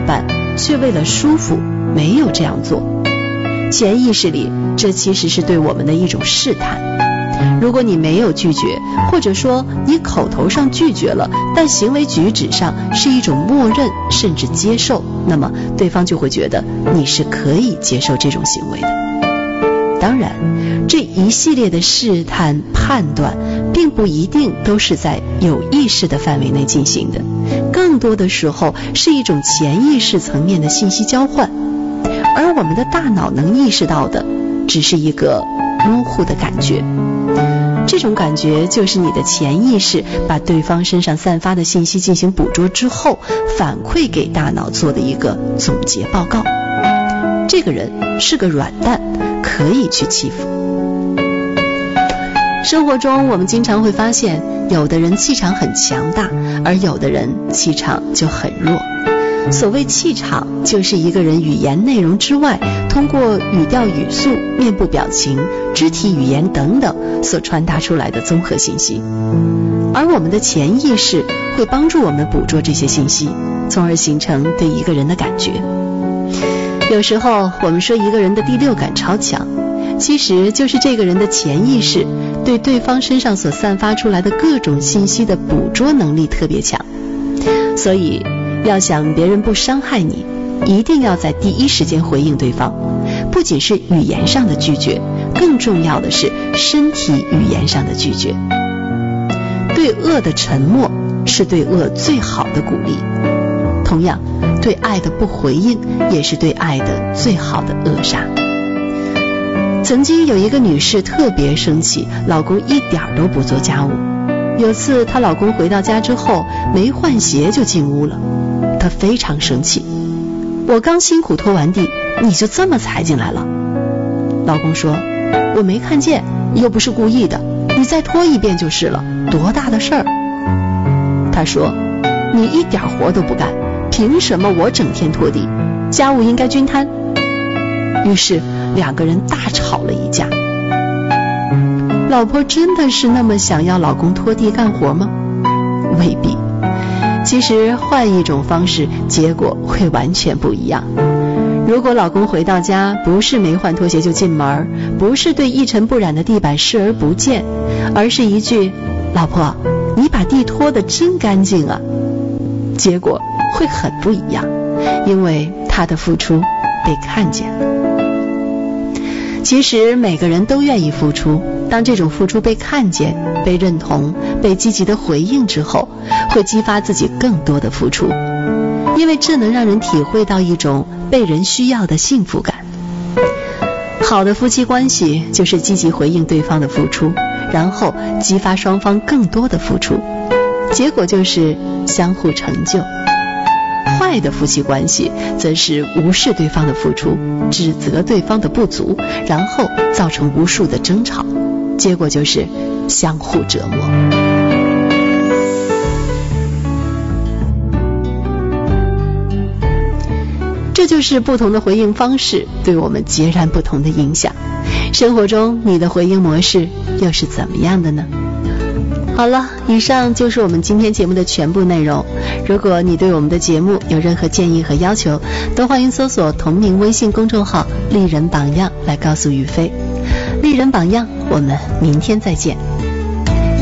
半，却为了舒服没有这样做。潜意识里，这其实是对我们的一种试探。如果你没有拒绝，或者说你口头上拒绝了，但行为举止上是一种默认甚至接受，那么对方就会觉得你是可以接受这种行为的。当然，这一系列的试探判断并不一定都是在有意识的范围内进行的，更多的时候是一种潜意识层面的信息交换，而我们的大脑能意识到的只是一个模糊的感觉。这种感觉就是你的潜意识把对方身上散发的信息进行捕捉之后，反馈给大脑做的一个总结报告。这个人是个软蛋，可以去欺负。生活中我们经常会发现，有的人气场很强大，而有的人气场就很弱。所谓气场，就是一个人语言内容之外，通过语调语速、面部表情、肢体语言等等所传达出来的综合信息。而我们的潜意识会帮助我们捕捉这些信息，从而形成对一个人的感觉。有时候我们说一个人的第六感超强，其实就是这个人的潜意识对对方身上所散发出来的各种信息的捕捉能力特别强。所以要想别人不伤害你，一定要在第一时间回应对方，不仅是语言上的拒绝，更重要的是身体语言上的拒绝。对恶的沉默是对恶最好的鼓励，同样对爱的不回应也是对爱的最好的扼杀。曾经有一个女士特别生气，老公一点都不做家务。有次她老公回到家之后没换鞋就进屋了，她非常生气，我刚辛苦拖完地，你就这么踩进来了。老公说，我没看见，又不是故意的，你再拖一遍就是了，多大的事儿。她说，你一点活都不干，凭什么我整天拖地？家务应该均摊。于是两个人大吵了一架。老婆真的是那么想要老公拖地干活吗？未必。其实换一种方式，结果会完全不一样。如果老公回到家不是没换拖鞋就进门，不是对一尘不染的地板视而不见，而是一句，老婆，你把地拖得真干净啊，结果会很不一样，因为他的付出被看见了。其实每个人都愿意付出，当这种付出被看见、被认同、被积极的回应之后，会激发自己更多的付出，因为这能让人体会到一种被人需要的幸福感。好的夫妻关系就是积极回应对方的付出，然后激发双方更多的付出，结果就是相互成就。坏的夫妻关系则是无视对方的付出，指责对方的不足，然后造成无数的争吵，结果就是相互折磨。这就是不同的回应方式对我们截然不同的影响。生活中你的回应模式又是怎么样的呢？好了，以上就是我们今天节目的全部内容。如果你对我们的节目有任何建议和要求，都欢迎搜索同名微信公众号丽人榜样来告诉雨飞。丽人榜样，我们明天再见。